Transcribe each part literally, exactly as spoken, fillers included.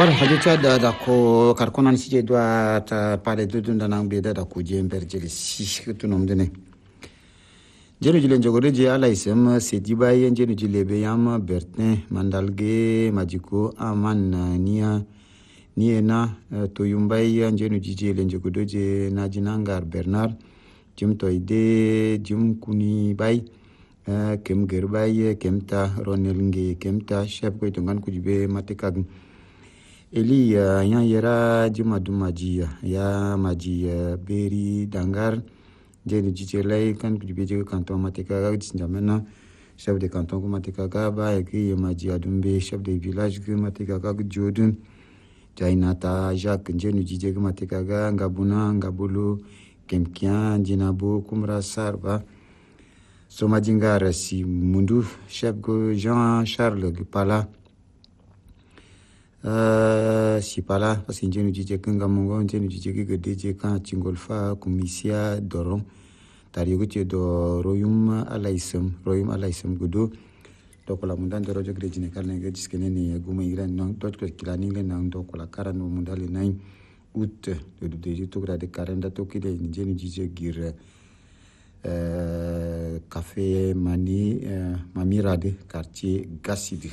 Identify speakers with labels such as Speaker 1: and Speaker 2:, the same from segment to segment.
Speaker 1: hajucha da da ko karkonan sije dwa ta pale dudun da nang beda da ku je mber jeli si to nom dene jelu jile njogore je ala isem se dibaye jelu jile be yam bertin mandalge majiko aman nia niena to yumbay jelu jije le njogodo je na jinangar bernard jum toide jum kuni bay kem gerbay kemta ronelnge kemta chef ko to ngan kujbe matikag eli uh, yan yera juma dumaji ya maji uh, beri dangar jeni jichelai kan kujbeje canton matika ga disnamena chef de canton ko matika ga ba ki maji adumbe chef de village ko matika ga jodun jainata jacques jeni jije ko matika ga ngabuna ngabulu kemkian jinabo kumra sarba soma jingara si mundu chef go Jean Charles Gipala Uh, si pala parce que njenu jije kanga mungo njenu jije ke deje kan chingolfa kumisia doron tari yote do royum alaisem royum alaisem gudo to kola mundan do rojo grejine kalne ge diskene ni guma iran non to ko kilani le nan do kola karano mundale nai ut do deje to grade karanda to kide njenu jije gir euh café mani uh, mamirade quartier gasidi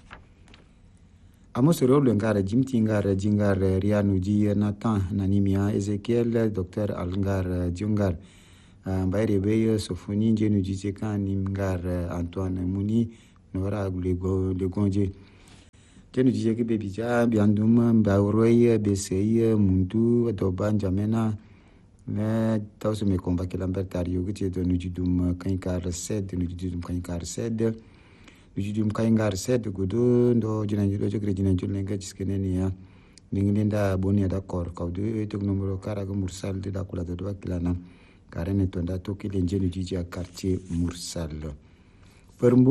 Speaker 1: amosoro le ngara jimti ngara jingara rianu ji Nathan nanimia Ezekiel docteur Alngar Jungar mbaire beye sofoni njenu ji kan nimgar Antoine Muni nora lego legonje jenu ji ke bebi ja biandum mbawroye beseye mundu do banjamena ne tawso me komba ke lambertario gite do nujidum kan kar sed nujidum kan kar sed Ujudum kaingar set gudu ndo jina judo jogre jina julne nga jiskene ni ya ninginda boni ya d'accord kawdu tok numero karaga mursal de dakula do wakilana karene tonda to kile njenu jiji ya quartier mursal.